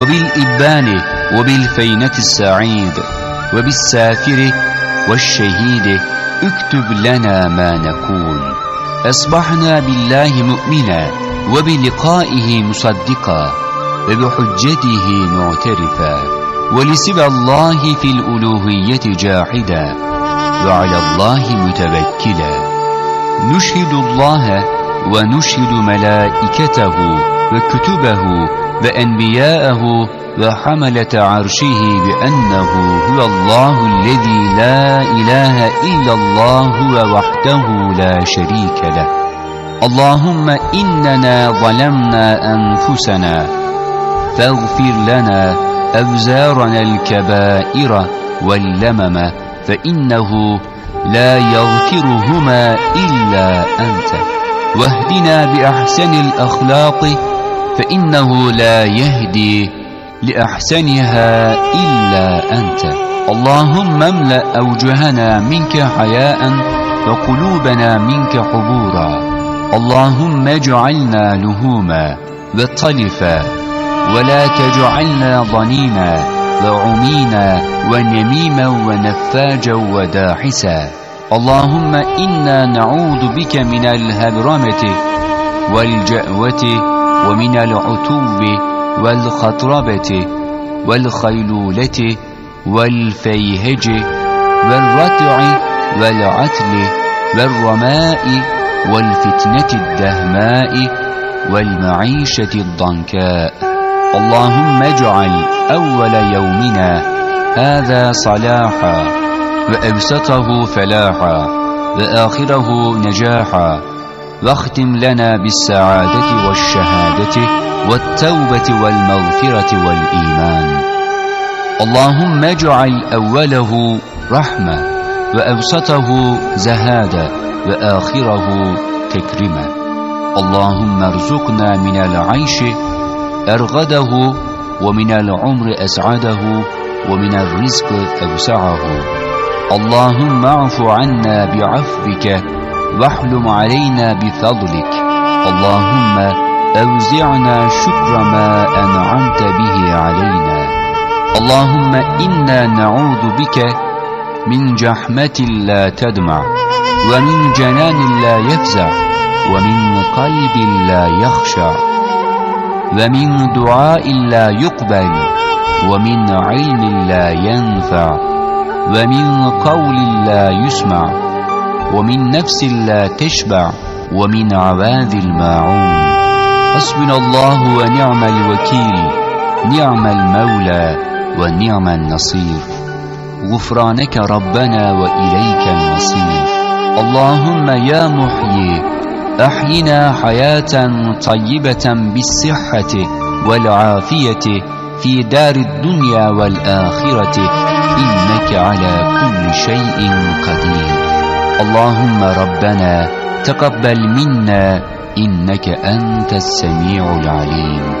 وبالإبان وبالفينة السعيد وبالسافر والشهيد اكتب لنا ما نكون. أصبحنا بالله مؤمنا وبلقائه مصدقا وبحجته معترفا ولسوى الله في الألوهية جاحدا وعلى الله متوكلا. نشهد الله ونشهد ملائكته وكتبه وأنبياءه وحملة عرشه بأنه هو الله الذي لا إله إلا الله هو وحده لا شريك له. اللهم إننا ظلمنا أنفسنا فاغفر لنا أوزارنا الكبائر واللمم فإنه لا يغفرهما إلا أنت. واهدنا بأحسن الأخلاق فإنه لا يهدي لأحسنها إلا أنت. اللهم املأ أوجهنا منك حياء وقلوبنا منك حبورا. اللهم اجعلنا لهوما وطلفا ولا تجعلنا ضنينا وعمينا ونميما ونفاجا وداحسا. اللهم إنا نعوذ بك من الهبرمة والجأوة ومن العتو والخطربة والخيلولة والفيهج والرتع والعتل والرماء والفتنة الدهماء والمعيشة الضنكاء. اللهم اجعل أول يومنا هذا صلاحا وأوسطه فلاحا وآخره نجاحا واختم لنا بالسعادة والشهادة والتوبة والمغفرة والإيمان. اللهم اجعل أوله رحمة وأوسطه زهادة وآخره تكرمة. اللهم ارزقنا من العيش أرغده ومن العمر أسعده ومن الرزق أوسعه. اللهم اعف عنا بعفوك واحلم علينا بفضلك. اللهم أوزعنا شكر ما أنعمت به علينا. اللهم إنا نعوذ بك من جحمة لا تدمع ومن جنان لا يفزع ومن قلب لا يخشع ومن دعاء لا يقبل ومن علم لا ينفع ومن قول لا يسمع ومن نفس لا تشبع ومن عواذ الماعون. حسبنا الله ونعم الوكيل نعم المولى ونعم النصير. غفرانك ربنا وإليك المصير. اللهم يا محيي أحينا حياة طيبة بالصحة والعافية في دار الدنيا والآخرة إنك على كل شيء قدير. اللهم ربنا تقبل منا إنك أنت السميع العليم.